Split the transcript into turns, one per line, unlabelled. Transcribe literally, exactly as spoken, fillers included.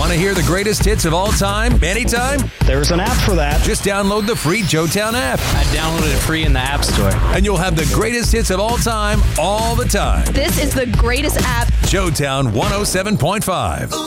Want to hear the greatest hits of all time, anytime?
There's an app for that.
Just download the free Joetown app.
I downloaded it free in the App Store.
And you'll have the greatest hits of all time, all the time.
This is the greatest app.
Joetown one oh seven point five.